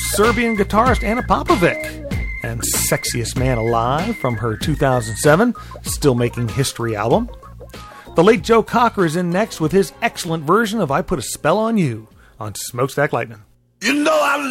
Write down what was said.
Serbian guitarist Anna Popovic. And Sexiest Man Alive from her 2007 Still Making History album. The late Joe Cocker is in next with his excellent version of I Put a Spell on You on Smokestack Lightning. You know I